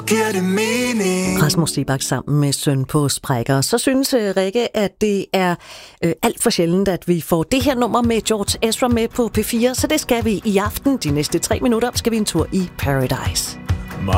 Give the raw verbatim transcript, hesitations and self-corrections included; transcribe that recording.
giver det mening. Rasmus Seebach sammen med Søn på sprækker. Så synes uh, Rikke, at det er uh, alt for sjældent, at vi får det her nummer med George Ezra med på P fire, så det skal vi i aften. De næste tre minutter skal vi en tur i Paradise.